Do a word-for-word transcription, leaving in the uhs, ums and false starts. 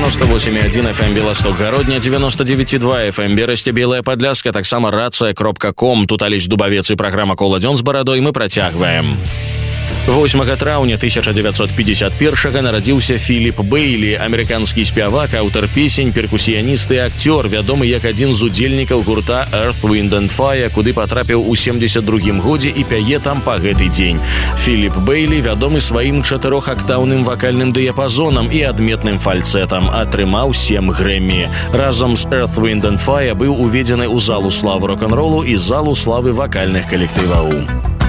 девяносто восемь и один эф эм Белосток-Гародня, девяносто девять и два эф эм Берасце, Белая Падляска, таксама рация кропка ком. Тут Алесь Дубавец и праграма «Коладзён з барадой» мы працягваем. восьмага траўня тысяча девятьсот пятьдесят первого нарадзіўся Філіп Бэйлі, амерыканскі спявак, аўтар песень, перкусіяніст і акцёр, вядомы як адзін з удзельнікаў гурта Earth, Wind and Fire, куды патрапіў у семдзесят другім годзе і пяе там па гэты дзень. Філіп Бэйлі вядомы сваім чатырохактаўным вакальным дыяпазонам і адметным фальцэтам, атрымаў сем Грэмі. Разам з Earth, Wind and Fire быў уведзены ў залу славы рок-н-ролу і залу славы вакальных калектываў.